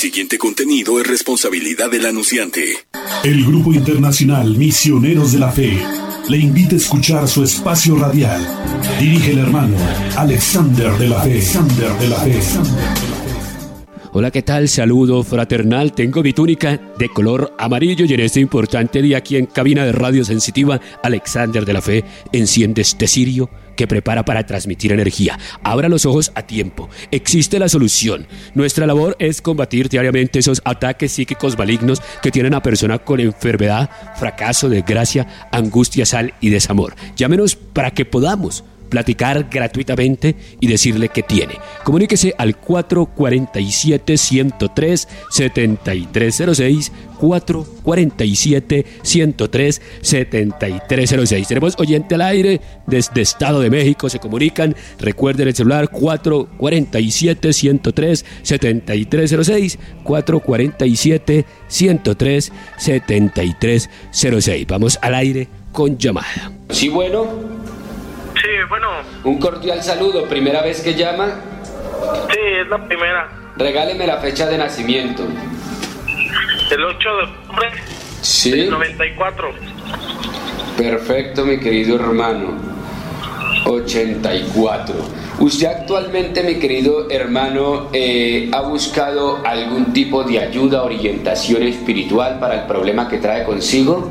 siguiente contenido es responsabilidad del anunciante. El Grupo Internacional Misioneros de la Fe le invita a escuchar su espacio radial. Dirige el hermano Alexander de la Fe. Hola, ¿qué tal? Saludo fraternal. Tengo mi túnica de color amarillo y en este importante día aquí en cabina de Radio Sensitiva, Alexander de la Fe enciende este cirio que prepara para transmitir energía. Abra los ojos a tiempo. Existe la solución. Nuestra labor es combatir diariamente esos ataques psíquicos malignos que tienen a persona con enfermedad, fracaso, desgracia, angustia, sal y desamor. Llámenos para que podamos platicar gratuitamente y decirle que tiene. Comuníquese al 447-103-7306, 447-103-7306. Tenemos oyente al aire desde Estado de México, se comunican, recuerden el celular 447-103-7306, 447-103-7306. Vamos al aire con llamada. Sí, bueno. Sí, bueno. Un cordial saludo, ¿primera vez que llama? Sí, es la primera. Regáleme la fecha de nacimiento. El 8 de octubre del 94. Perfecto, mi querido hermano. 84. ¿Usted actualmente, mi querido hermano, ha buscado algún tipo de ayuda, orientación espiritual para el problema que trae consigo?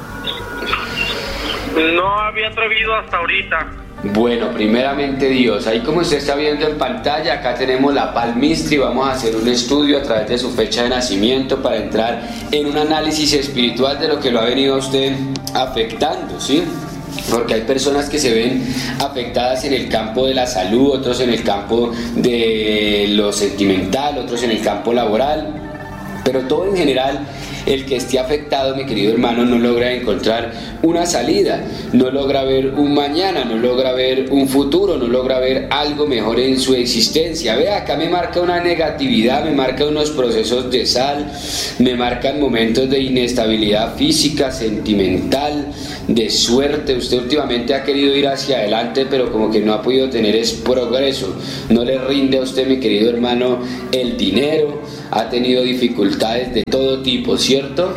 No había atrevido hasta ahorita. Bueno, primeramente Dios, ahí como usted está viendo en pantalla, acá tenemos la palmistra y vamos a hacer un estudio a través de su fecha de nacimiento para entrar en un análisis espiritual de lo que lo ha venido a usted afectando, ¿sí? Porque hay personas que se ven afectadas en el campo de la salud, otros en el campo de lo sentimental, otros en el campo laboral, pero todo en general. El que esté afectado, mi querido hermano, no logra encontrar una salida, no logra ver un mañana, no logra ver un futuro, no logra ver algo mejor en su existencia. Vea, acá me marca una negatividad, me marca unos procesos de sal, me marcan momentos de inestabilidad física, sentimental, de suerte. Usted últimamente ha querido ir hacia adelante, pero como que no ha podido tener ese progreso. No le rinde a usted, mi querido hermano, el dinero. Ha tenido dificultades de todo tipo, ¿cierto?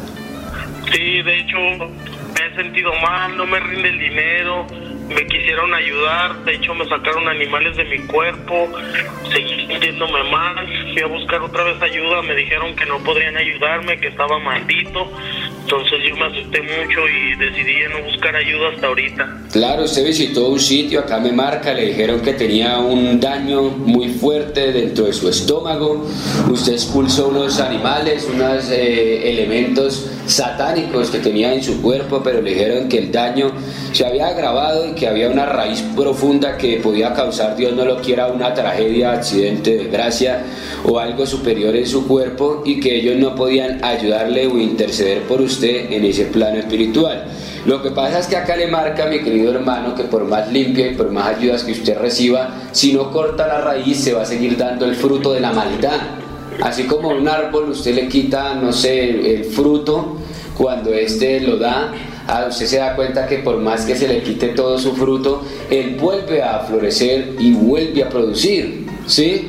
Sí, de hecho me he sentido mal, no me rinde el dinero, me quisieron ayudar, de hecho me sacaron animales de mi cuerpo, seguí sintiéndome mal, fui a buscar otra vez ayuda, me dijeron que no podrían ayudarme, que estaba maldito, entonces yo me asusté mucho y decidí no buscar ayuda hasta ahorita. Claro, usted visitó un sitio, acá me marca, le dijeron que tenía un daño muy fuerte dentro de su estómago, usted expulsó unos animales, unos elementos satánicos que tenía en su cuerpo, pero le dijeron que el daño se había agravado y que había una raíz profunda que podía causar, Dios no lo quiera, una tragedia, accidente, desgracia o algo superior en su cuerpo y que ellos no podían ayudarle o interceder por usted en ese plano espiritual. Lo que pasa es que acá le marca, mi querido hermano, que por más limpia y por más ayudas que usted reciba, si no corta la raíz se va a seguir dando el fruto de la maldad. Así como a un árbol usted le quita, no sé, el fruto, cuando este lo da, usted se da cuenta que por más que se le quite todo su fruto, él vuelve a florecer y vuelve a producir, ¿sí?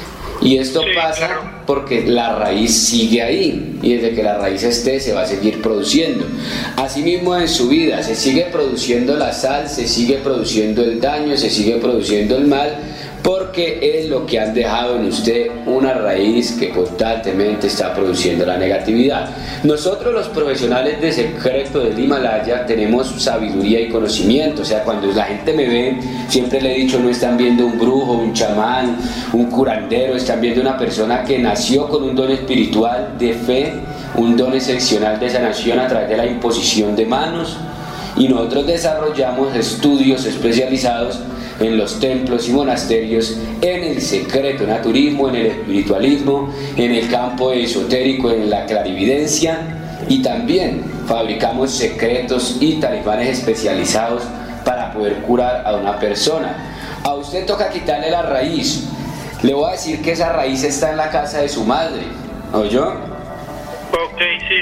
Y esto pasa porque la raíz sigue ahí, y desde que la raíz esté se va a seguir produciendo. Asimismo en su vida se sigue produciendo la sal, se sigue produciendo el daño, se sigue produciendo el mal, porque es lo que han dejado en usted una raíz que constantemente está produciendo la negatividad. Nosotros los profesionales de secreto del Himalaya tenemos sabiduría y conocimiento, o sea, cuando la gente me ve, siempre le he dicho, no están viendo un brujo, un chamán, un curandero, están viendo una persona que nació con un don espiritual de fe, un don excepcional de sanación a través de la imposición de manos, y nosotros desarrollamos estudios especializados en los templos y monasterios, en el secreto naturismo, en el espiritualismo, en el campo esotérico, en la clarividencia, y también fabricamos secretos y talismanes especializados para poder curar a una persona. A usted toca quitarle la raíz. Le voy a decir que esa raíz está en la casa de su madre, ¿oyó? Ok, sí.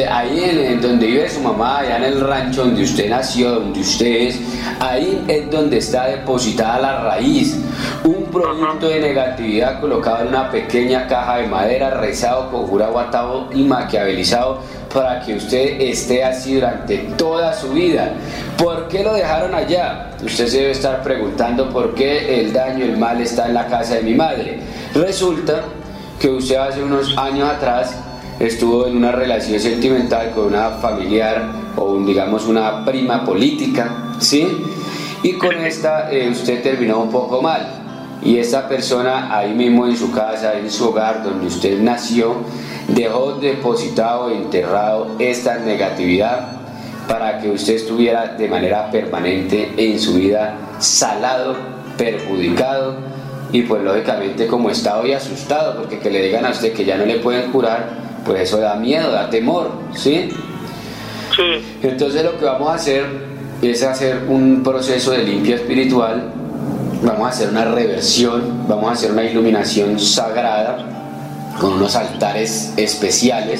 Donde vive su mamá, allá en el rancho donde usted nació, donde usted es, ahí es donde está depositada la raíz. Un un producto de negatividad colocado en una pequeña caja de madera, rezado, conjurado, atado y maquiavelizado para que usted esté así durante toda su vida. ¿Por qué lo dejaron allá? Usted se debe estar preguntando por qué el daño, el mal está en la casa de mi madre. Resulta que usted hace unos años atrás estuvo en una relación sentimental con una familiar o digamos una prima política, ¿sí? Y con esta usted terminó un poco mal. Y esta persona ahí mismo en su casa, en su hogar donde usted nació, dejó depositado e enterrado esta negatividad para que usted estuviera de manera permanente en su vida salado, perjudicado y pues lógicamente como está hoy asustado, porque que le digan a usted que ya no le pueden curar, pues eso da miedo, da temor, ¿sí? Sí. Entonces lo que vamos a hacer es hacer un proceso de limpia espiritual, vamos a hacer una reversión, vamos a hacer una iluminación sagrada con unos altares especiales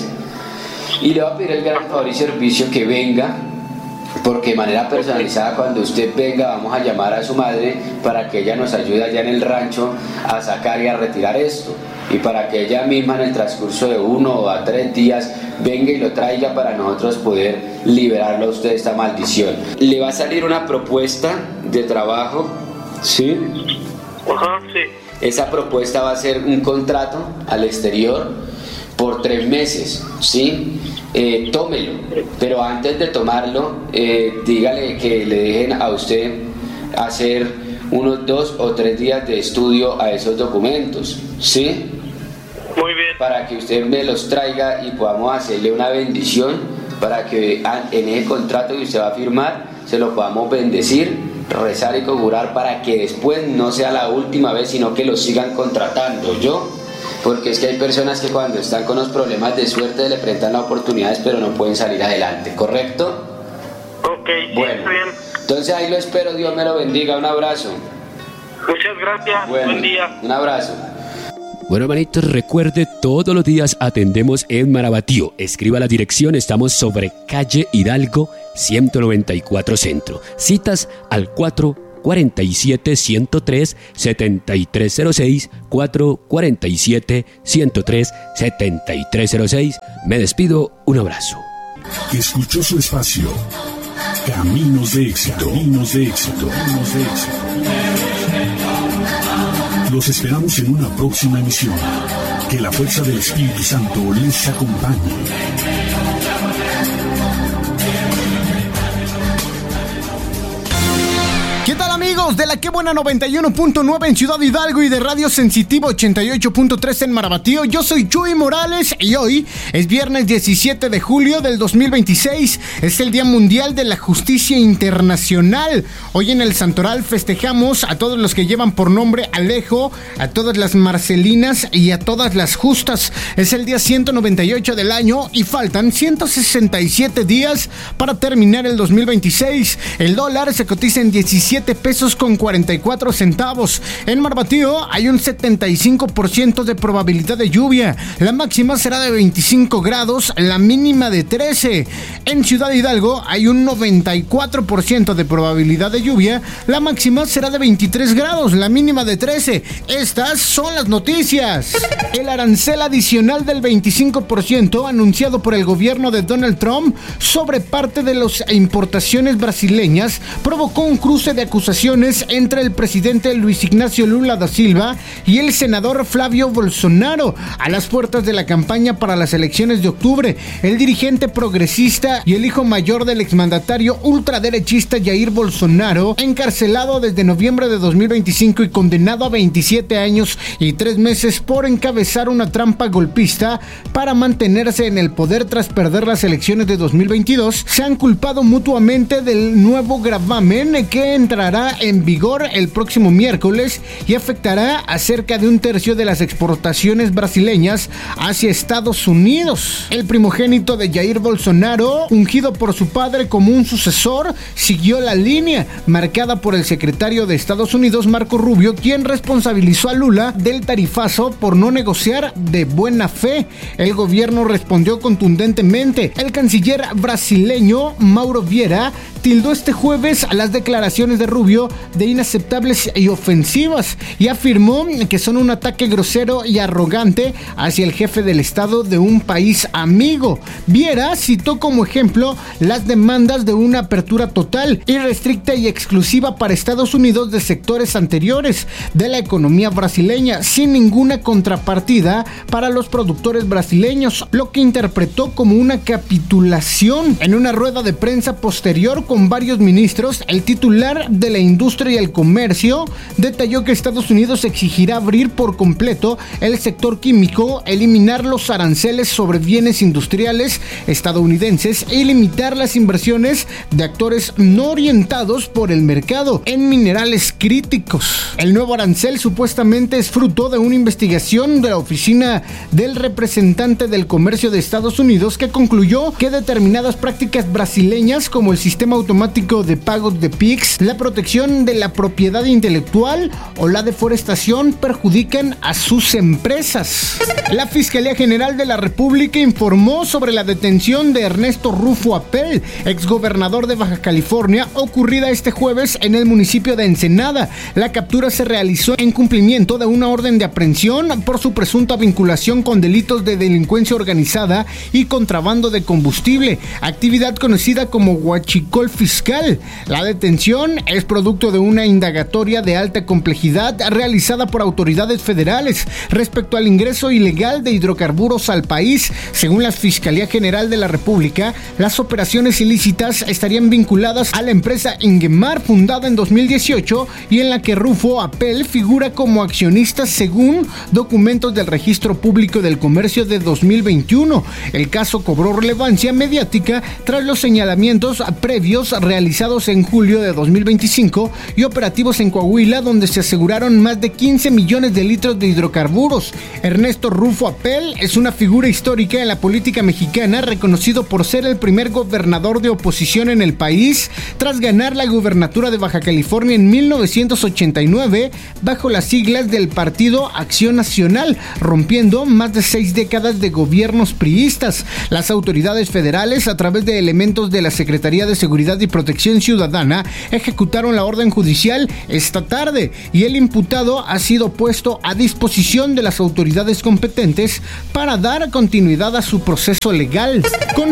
y le voy a pedir el gran favor y servicio que venga, porque de manera personalizada cuando usted venga vamos a llamar a su madre para que ella nos ayude allá en el rancho a sacar y a retirar esto, y para que ella misma en el transcurso de 1 a 3 días venga y lo traiga para nosotros poder liberarlo a usted de esta maldición. Le va a salir una propuesta de trabajo, ¿sí? Ajá, sí. Esa propuesta va a ser un contrato al exterior por 3 meses, ¿sí? Tómelo, pero antes de tomarlo, dígale que le dejen a usted hacer unos 2 o 3 días de estudio a esos documentos, ¿sí? Muy bien. Para que usted me los traiga y podamos hacerle una bendición para que en ese contrato que usted va a firmar se lo podamos bendecir, rezar y conjurar para que después no sea la última vez, sino que lo sigan contratando, ¿yo? Porque es que hay personas que cuando están con los problemas de suerte le presentan las oportunidades pero no pueden salir adelante, ¿correcto? Ok, sí, bueno, está bien. Entonces ahí lo espero, Dios me lo bendiga, un abrazo. Muchas gracias, Bueno, buen día. un abrazo. Bueno, hermanitos, recuerde, todos los días atendemos en Marabatío. Escriba la dirección, estamos sobre calle Hidalgo 194 Centro. Citas al 447-103-7306, 447-103-7306. Me despido, un abrazo. Escuchó su espacio. Caminos de éxito. Caminos de éxito. Caminos de éxito. Los esperamos en una próxima emisión. Que la fuerza del Espíritu Santo les acompañe. ¿Qué tal, amigos de la Qué Buena 91.9 en Ciudad Hidalgo y de Radio Sensitivo 88.3 en Marabatío? Yo soy Chuy Morales y hoy es viernes 17 de julio del 2026. Es el Día Mundial de la Justicia Internacional. Hoy en el Santoral festejamos a todos los que llevan por nombre Alejo, a todas las Marcelinas y a todas las Justas. Es el día 198 del año y faltan 167 días para terminar el 2026. El dólar se cotiza en 17 pesos con 44 centavos. En Marabatío hay un 75% de probabilidad de lluvia. La máxima será de 25 grados, la mínima de 13. En Ciudad Hidalgo hay un 94% de probabilidad de lluvia. La máxima será de 23 grados, la mínima de 13. Estas son las noticias. El arancel adicional del 25% anunciado por el gobierno de Donald Trump sobre parte de las importaciones brasileñas provocó un cruce de acusaciones entre el presidente Luis Ignacio Lula da Silva y el senador Flavio Bolsonaro. A las puertas de la campaña para las elecciones de octubre, el dirigente progresista y el hijo mayor del exmandatario ultraderechista Jair Bolsonaro, encarcelado desde noviembre de 2025 y condenado a 27 años y 3 meses por encabezar una trampa golpista para mantenerse en el poder tras perder las elecciones de 2022, se han culpado mutuamente del nuevo gravamen que entrará en vigor el próximo miércoles y afectará a cerca de 1/3 de las exportaciones brasileñas hacia Estados Unidos. El primogénito de Jair Bolsonaro, ungido por su padre como un sucesor, siguió la línea marcada por el secretario de Estados Unidos, Marco Rubio, quien responsabilizó a Lula del tarifazo por no negociar de buena fe. El gobierno respondió contundentemente. El canciller brasileño Mauro Vieira tildó este jueves a las declaraciones de Rubio de inaceptables y ofensivas y afirmó que son un ataque grosero y arrogante hacia el jefe del Estado de un país amigo. Viera citó como ejemplo las demandas de una apertura total, irrestricta y exclusiva para Estados Unidos de sectores anteriores de la economía brasileña, sin ninguna contrapartida para los productores brasileños, lo que interpretó como una capitulación. En una rueda de prensa posterior con varios ministros, el titular de la Industria y el Comercio detalló que Estados Unidos exigirá abrir por completo el sector químico, eliminar los aranceles sobre bienes industriales estadounidenses y limitar las inversiones de actores no orientados por el mercado en minerales críticos. El nuevo arancel supuestamente es fruto de una investigación de la Oficina del Representante del Comercio de Estados Unidos que concluyó que determinadas prácticas brasileñas como el sistema automático de pagos de PIX, la protección de la propiedad intelectual o la deforestación perjudican a sus empresas. La Fiscalía General de la República informó sobre la detención de Ernesto Rufo Apel, exgobernador de Baja California, ocurrida este jueves en el municipio de Ensenada. La captura se realizó en cumplimiento de una orden de aprehensión por su presunta vinculación con delitos de delincuencia organizada y contrabando de combustible, actividad conocida como huachicol fiscal. La detención es producto de una indagatoria de alta complejidad realizada por autoridades federales respecto al ingreso ilegal de hidrocarburos al país. Según la Fiscalía General de la República, las operaciones ilícitas estarían vinculadas a la empresa Ingemar, fundada en 2018 y en la que Rufo Apel figura como accionista según documentos del Registro Público del Comercio de 2021. El caso cobró relevancia mediática tras los señalamientos previos realizados en julio de 2025 y operativos en Coahuila, donde se aseguraron más de 15 millones de litros de hidrocarburos. Ernesto Rufo Apel es una figura histórica en la política mexicana, reconocido por ser el primer gobernador de oposición en el país tras ganar la gubernatura de Baja California en 1989 bajo las siglas del Partido Acción Nacional, rompiendo más de 6 décadas de gobiernos priistas. Las autoridades federales, a través de elementos de la Secretaría de Seguridad y Protección Ciudadana, ejecutaron la orden judicial esta tarde y el imputado ha sido puesto a disposición de las autoridades competentes para dar continuidad a su proceso legal. Con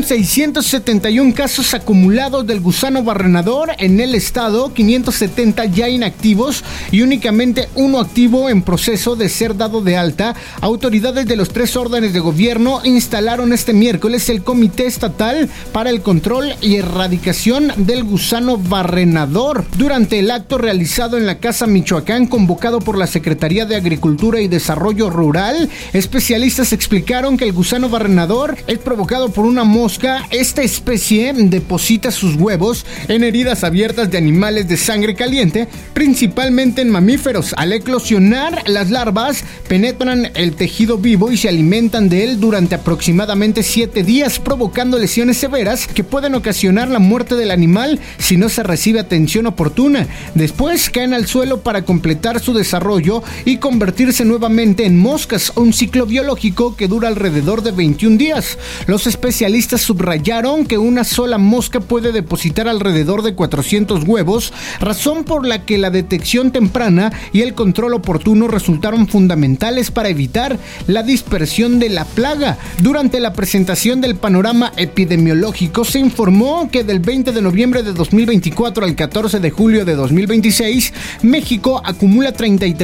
671 casos acumulados del gusano barrenador en el estado, 570 ya inactivos y únicamente uno activo en proceso de ser dado de alta, autoridades de los 3 órdenes de gobierno instalaron este miércoles el Comité Estatal para el Control y Erradicación del Gusano Barrenador. Durante el acto realizado en la Casa Michoacán, convocado por la Secretaría de Agricultura y Desarrollo Rural, especialistas explicaron que el gusano barrenador es provocado por una mosca. Esta especie deposita sus huevos en heridas abiertas de animales de sangre caliente, principalmente en mamíferos. Al eclosionar, las larvas penetran el tejido vivo y se alimentan de él durante aproximadamente 7 días, provocando lesiones severas que pueden ocasionar la muerte del animal si no se recibe atención oportuna. Después caen al suelo para completar su desarrollo y convertirse nuevamente en moscas, un ciclo biológico que dura alrededor de 21 días. Los especialistas subrayaron que una sola mosca puede depositar alrededor de 400 huevos, razón por la que la detección temprana y el control oportuno resultaron fundamentales para evitar la dispersión de la plaga. Durante la presentación del panorama epidemiológico se informó que del 20 de noviembre de 2024 al 14 de julio de 2026, México acumula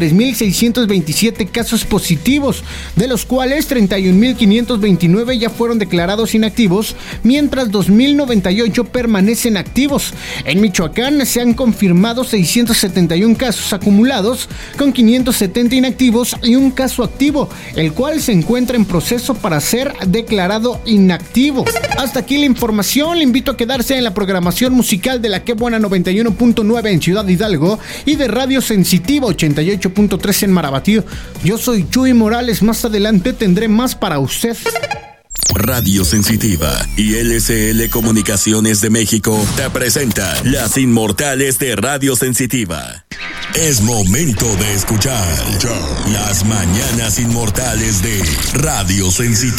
33.627 casos positivos, de los cuales 31.529 ya fueron declarados inactivos, mientras 2.098 permanecen activos. En Michoacán se han confirmado 671 casos acumulados, con 570 inactivos y un caso activo, el cual se encuentra en proceso para ser declarado inactivo. Hasta aquí la información. Le invito a quedarse en la programación musical de la Que Buena 91.9 en Ciudad Hidalgo y de Radio Sensitiva 88.3 en Marabatío. Yo soy Chuy Morales. Más adelante tendré más para usted. Radio Sensitiva y LCL Comunicaciones de México te presenta Las Inmortales de Radio Sensitiva. Es momento de escuchar Las Mañanas Inmortales de Radio Sensitiva.